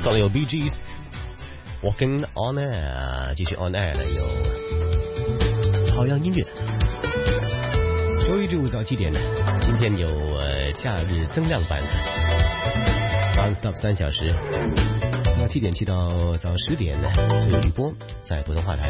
再来有 Bee Gees Walking on Air， 继续 on air 的有好样音乐。周一至五早7点，今天有假日增量版 non-stop 3小时，那7点起到早10点最后一波在普通话台。